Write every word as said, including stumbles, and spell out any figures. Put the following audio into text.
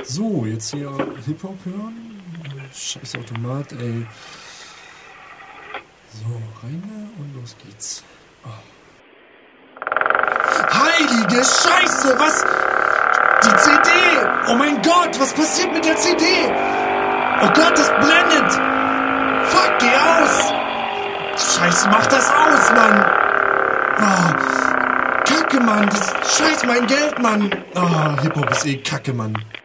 So, jetzt hier Hip-Hop hören. Scheiß Automat, ey. So, rein und los geht's. Oh. Heilige Scheiße, was? Die C D! Oh mein Gott, was passiert mit der C D? Oh Gott, das blendet! Fuck, geh aus! Scheiße, mach das aus, Mann! Oh, Kacke, Mann! Das Scheiß mein Geld, Mann! Oh, Hip-Hop ist eh Kacke, Mann.